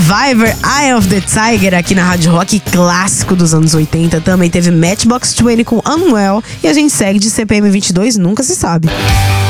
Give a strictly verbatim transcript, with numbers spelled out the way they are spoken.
Survivor, Eye of the Tiger aqui na Rádio Rock, clássico dos anos oitenta. Também teve Matchbox vinte com Unwell. E a gente segue de C P M vinte e dois, nunca se sabe.